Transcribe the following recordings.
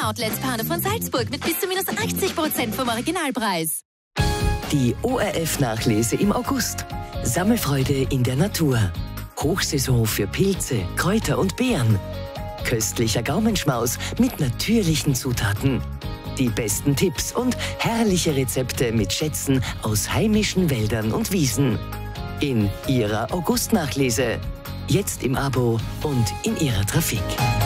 Outlets Partner von Salzburg mit bis zu minus 80% vom Originalpreis. Die ORF-Nachlese im August. Sammelfreude in der Natur. Hochsaison für Pilze, Kräuter und Beeren. Köstlicher Gaumenschmaus mit natürlichen Zutaten. Die besten Tipps und herrliche Rezepte mit Schätzen aus heimischen Wäldern und Wiesen. In Ihrer August-Nachlese. Jetzt im Abo und in Ihrer Trafik.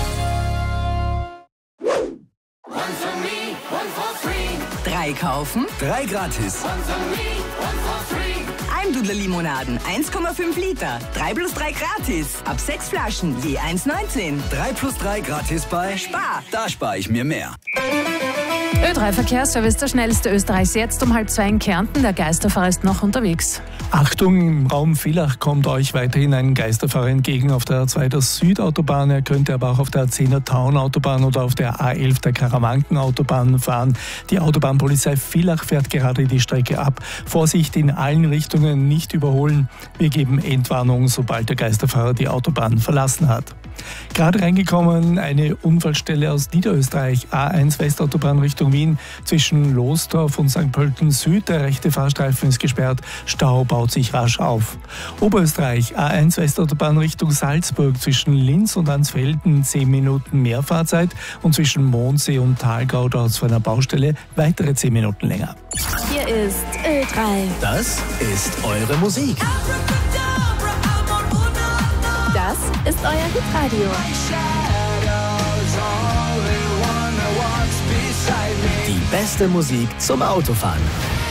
Drei kaufen, 3 gratis. Almdudler Limonaden, 1,5 Liter. 3 plus 3 gratis. Ab 6 Flaschen, je 1,19. 3 plus 3 gratis bei Spar. Da spare ich mir mehr. Ö3 Verkehrsservice, der schnellste Österreichs, jetzt um 6:30 in Kärnten. Der Geisterfahrer ist noch unterwegs. Achtung, im Raum Villach kommt euch weiterhin ein Geisterfahrer entgegen auf der A2 der Südautobahn. Er könnte aber auch auf der A10er Town-Autobahn oder auf der A11 der Karawanken-Autobahn fahren. Die Autobahnpolizei Villach fährt gerade die Strecke ab. Vorsicht, in allen Richtungen nicht überholen. Wir geben Endwarnung, sobald der Geisterfahrer die Autobahn verlassen hat. Gerade reingekommen, eine Unfallstelle aus Niederösterreich, A1 Westautobahn Richtung Wien, zwischen Lostorf und St. Pölten Süd. Der rechte Fahrstreifen ist gesperrt, Stau baut sich rasch auf. Oberösterreich, A1 Westautobahn Richtung Salzburg, zwischen Linz und Ansfelden 10 Minuten mehr Fahrzeit und zwischen Mondsee und Thalgau dauert es vor einer Baustelle weitere 10 Minuten länger. Hier ist Ö3. Das ist eure Musik. Das ist euer Hitradio. Die beste Musik zum Autofahren.